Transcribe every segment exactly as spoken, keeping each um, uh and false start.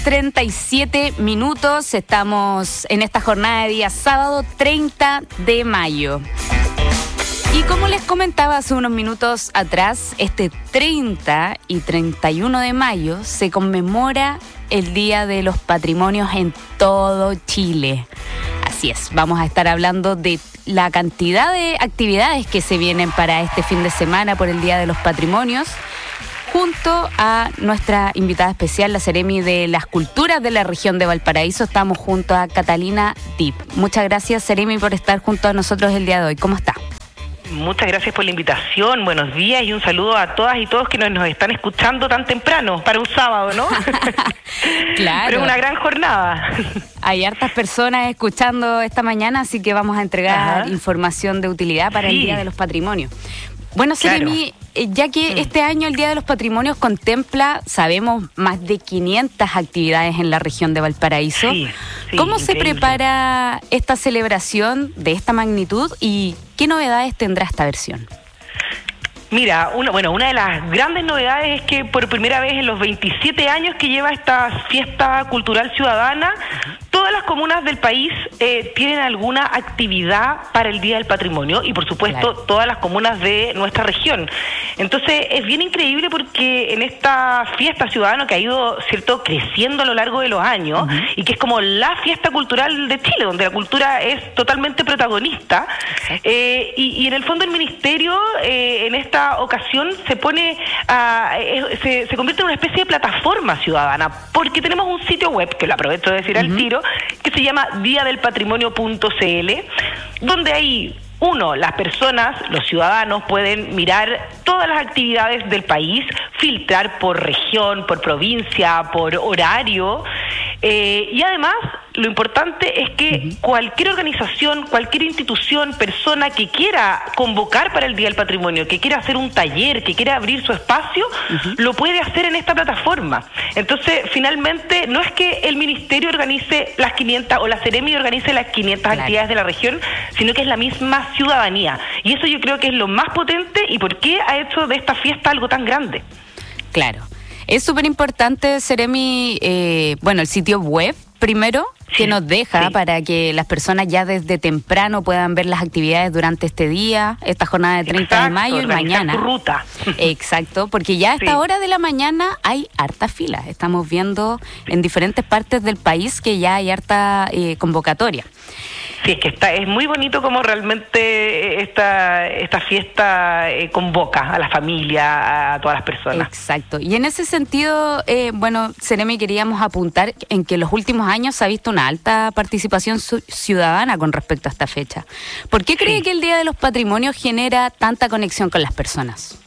treinta y siete minutos. Estamos en esta jornada de día sábado treinta de mayo. Y como les comentaba hace unos minutos atrás, este treinta y treinta y uno de mayo se conmemora el Día de los Patrimonios en todo Chile. Así es, vamos a estar hablando de la cantidad de actividades que se vienen para este fin de semana por el Día de los Patrimonios, junto a nuestra invitada especial, la Seremi de las Culturas de la región de Valparaíso. Estamos junto a Catalina Dip. Muchas gracias, Seremi, por estar junto a nosotros el día de hoy. ¿Cómo está? Muchas gracias por la invitación, buenos días y un saludo a todas y todos que nos, nos están escuchando tan temprano, para un sábado, ¿no? Claro. Pero es una gran jornada. Hay hartas personas escuchando esta mañana, así que vamos a entregar Ajá. información de utilidad para sí. el Día de los Patrimonios. Bueno, Seremi, claro. ya que mm. este año el Día de los Patrimonios contempla, sabemos, más de quinientas actividades en la región de Valparaíso. Sí, sí, ¿Cómo increíble. se prepara esta celebración de esta magnitud y qué novedades tendrá esta versión? Mira, una, bueno, una de las grandes novedades es que por primera vez en los veintisiete años que lleva esta fiesta cultural ciudadana, todas las comunas del país eh, tienen alguna actividad para el Día del Patrimonio y, por supuesto, claro. todas las comunas de nuestra región. Entonces, es bien increíble porque en esta fiesta ciudadana que ha ido, cierto, creciendo a lo largo de los años uh-huh. y que es como la fiesta cultural de Chile, donde la cultura es totalmente protagonista, eh, y, y en el fondo el Ministerio, eh, en esta ocasión, se pone a, eh, se, se convierte en una especie de plataforma ciudadana, porque tenemos un sitio web, que lo aprovecho de decir uh-huh. al tiro, que se llama día del patrimonio punto c l, donde hay, uno, las personas, los ciudadanos, pueden mirar todas las actividades del país, filtrar por región, por provincia, por horario, eh, y además, lo importante es que uh-huh. cualquier organización, cualquier institución, persona que quiera convocar para el Día del Patrimonio, que quiera hacer un taller, que quiera abrir su espacio, uh-huh. lo puede hacer en esta plataforma. Entonces, finalmente, no es que el Ministerio organice las quinientas o la Seremi organice las quinientas claro. actividades de la región, sino que es la misma ciudadanía. Y eso yo creo que es lo más potente y por qué ha hecho de esta fiesta algo tan grande. Claro. Es súper importante, Seremi, eh, bueno, el sitio web, primero, que sí, nos deja sí. para que las personas ya desde temprano puedan ver las actividades durante este día, esta jornada de treinta Exacto, de mayo y mañana. Tu ruta. Exacto, porque ya a esta sí. hora de la mañana hay harta fila. Estamos viendo en diferentes partes del país que ya hay harta eh, convocatoria. Sí, es que está, es muy bonito como realmente esta, esta fiesta eh, convoca a la familia, a todas las personas. Exacto. Y en ese sentido, eh, bueno, Seremi, queríamos apuntar en que en los últimos años se ha visto una alta participación su- ciudadana con respecto a esta fecha. ¿Por qué cree sí. que el Día de los Patrimonios genera tanta conexión con las personas?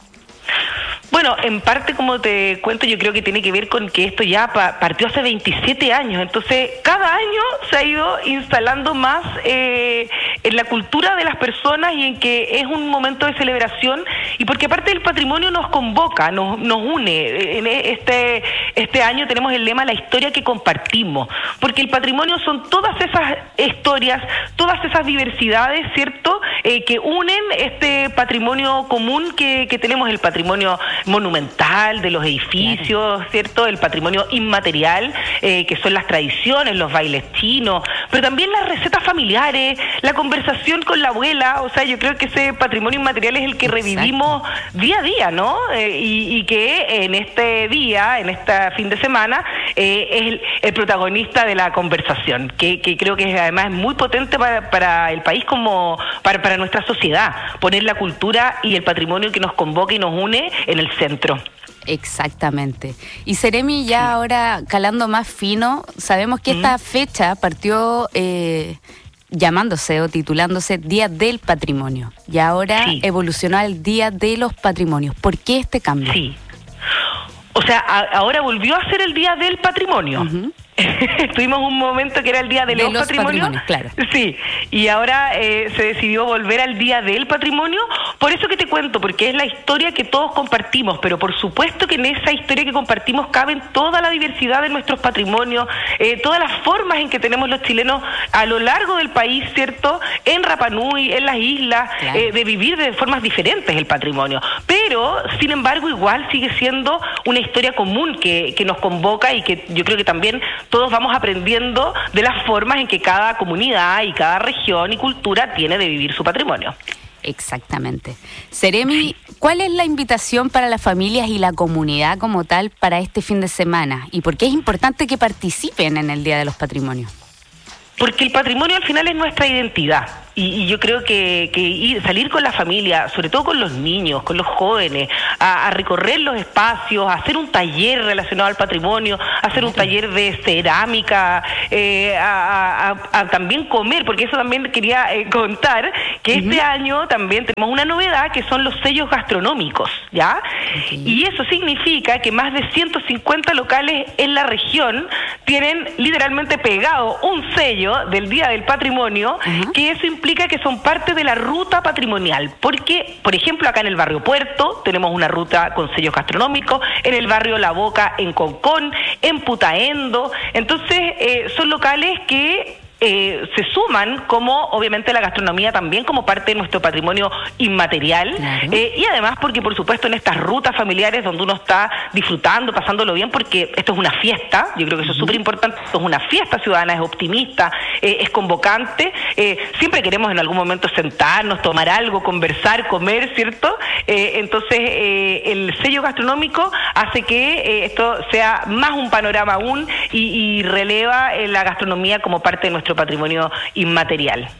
Bueno, en parte, como te cuento, yo creo que tiene que ver con que esto ya pa- partió hace veintisiete años, entonces cada año se ha ido instalando más eh, en la cultura de las personas y en que es un momento de celebración, y porque aparte el patrimonio nos convoca, nos, nos une. En este, este año tenemos el lema La historia que compartimos, porque el patrimonio son todas esas historias, todas esas diversidades, ¿cierto?, eh, que unen este patrimonio común que, que tenemos, el patrimonio monumental de los edificios, claro. ¿cierto? El patrimonio inmaterial, eh, que son las tradiciones, los bailes chinos, pero también las recetas familiares, la conversación con la abuela. O sea, yo creo que ese patrimonio inmaterial es el que Exacto. revivimos día a día, ¿no? Eh, y, y que en este día, en este fin de semana, eh, es el, el protagonista de la conversación, que, que creo que es, además es muy potente para, para el país, como para, para nuestra sociedad, poner la cultura y el patrimonio que nos convoca y nos une en el centro. Exactamente. Y Seremi, ya sí. ahora calando más fino, sabemos que mm. esta fecha partió eh, llamándose o titulándose Día del Patrimonio y ahora sí. evolucionó al Día de los Patrimonios. ¿Por qué este cambio? Sí. O sea, a, ahora volvió a ser el Día del Patrimonio. Uh-huh. Tuvimos un momento que era el Día de, de los, los patrimonios, patrimonios claro. Sí, y ahora eh, se decidió volver al Día del Patrimonio. Por eso que te cuento, porque es la historia que todos compartimos, pero por supuesto que en esa historia que compartimos caben toda la diversidad de nuestros patrimonios, eh, todas las formas en que tenemos los chilenos a lo largo del país, ¿cierto? En Rapa Nui, en las islas, claro. eh, de vivir de formas diferentes el patrimonio. Pero, sin embargo, igual sigue siendo una historia común que, que nos convoca y que yo creo que también todos vamos aprendiendo de las formas en que cada comunidad y cada región y cultura tiene de vivir su patrimonio. Exactamente. Seremi, ¿cuál es la invitación para las familias y la comunidad como tal para este fin de semana? ¿Y por qué es importante que participen en el Día de los Patrimonios? Porque el patrimonio al final es nuestra identidad. Y, y yo creo que, que ir, salir con la familia, sobre todo con los niños, con los jóvenes, a, a recorrer los espacios, a hacer un taller relacionado al patrimonio, a hacer un taller de cerámica, eh, a, a, a también comer, porque eso también quería eh, contar, que uh-huh. este año también tenemos una novedad que son los sellos gastronómicos, ¿ya? Okay. Y eso significa que más de ciento cincuenta locales en la región tienen literalmente pegado un sello del Día del Patrimonio, uh-huh. que eso implica que son parte de la ruta patrimonial, porque, por ejemplo, acá en el barrio Puerto tenemos una ruta con sellos gastronómicos, en el barrio La Boca, en Concón, en Putaendo, entonces eh, son locales que Eh, se suman como obviamente la gastronomía también como parte de nuestro patrimonio inmaterial, claro. eh, y además porque por supuesto en estas rutas familiares donde uno está disfrutando, pasándolo bien, porque esto es una fiesta, yo creo que eso uh-huh. es súper importante, esto es una fiesta ciudadana, es optimista, eh, es convocante, eh, siempre queremos en algún momento sentarnos, tomar algo, conversar, comer, ¿cierto? Eh, entonces eh, el sello gastronómico hace que eh, esto sea más un panorama aún y, y releva eh, la gastronomía como parte de nuestro patrimonio inmaterial.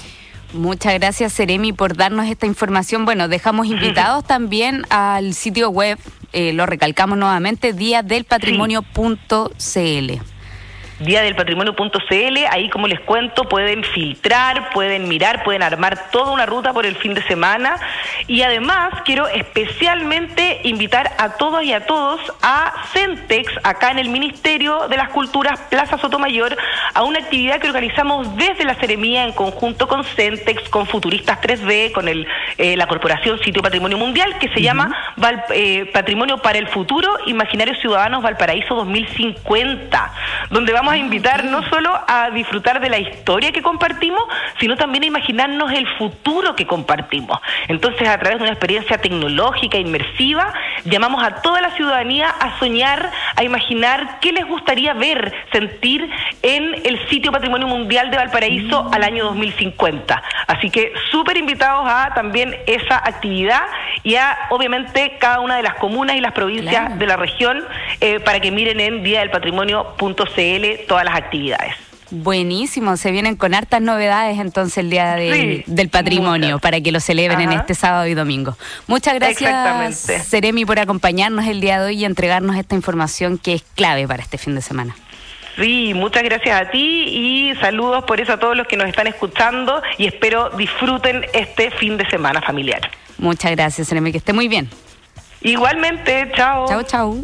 Muchas gracias, Seremi, por darnos esta información. Bueno, dejamos invitados también al sitio web, eh, lo recalcamos nuevamente, día del patrimonio punto c l. día del patrimonio punto c l, ahí como les cuento pueden filtrar, pueden mirar, pueden armar toda una ruta por el fin de semana, y además quiero especialmente invitar a todos y a todos a Centex, acá en el Ministerio de las Culturas, Plaza Sotomayor, a una actividad que organizamos desde la Seremía en conjunto con Centex, con Futuristas tres D, con el eh, la Corporación Sitio Patrimonio Mundial, que se uh-huh. llama Val, eh, Patrimonio para el Futuro, Imaginarios Ciudadanos Valparaíso dos mil cincuenta, donde vamos a invitar no solo a disfrutar de la historia que compartimos, sino también a imaginarnos el futuro que compartimos. Entonces, a través de una experiencia tecnológica, inmersiva, llamamos a toda la ciudadanía a soñar, a imaginar qué les gustaría ver, sentir en el Sitio Patrimonio Mundial de Valparaíso mm. al año dos mil cincuenta. Así que súper invitados a también esa actividad y a, obviamente, cada una de las comunas y las provincias claro. de la región eh, para que miren en día del patrimonio punto c l todas las actividades. Buenísimo, se vienen con hartas novedades entonces el Día de, sí, del Patrimonio, muchas. Para que lo celebren Ajá. en este sábado y domingo. Muchas gracias, Seremi, por acompañarnos el día de hoy y entregarnos esta información que es clave para este fin de semana. Sí, muchas gracias a ti y saludos por eso a todos los que nos están escuchando y espero disfruten este fin de semana familiar. Muchas gracias, Seremi, que esté muy bien. Igualmente, chao. Chao, chao.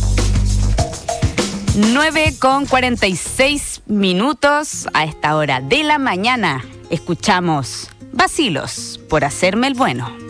nueve con cuarenta y seis minutos a esta hora de la mañana. Escuchamos Vacilos por hacerme el bueno.